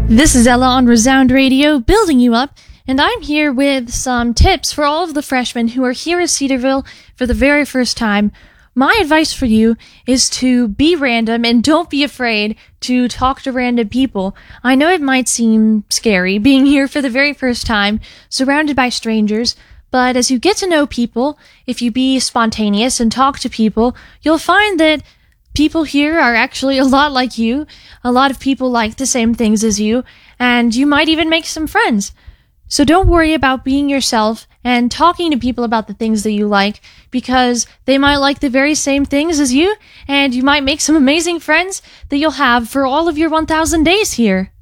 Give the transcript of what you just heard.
This is Ella on Resound Radio, building you up, and I'm here with some tips for all of the freshmen who are here at Cedarville for the very first time. My advice for you is to be random and don't be afraid to talk to random people. I know it might seem scary being here for the very first time, surrounded by strangers, but as you get to know people, if you be spontaneous and talk to people, you'll find that people here are actually a lot like you. A lot of people like the same things as you, and you might even make some friends. So don't worry about being yourself and talking to people about the things that you like, because they might like the very same things as you, and you might make some amazing friends that you'll have for all of your 1,000 days here.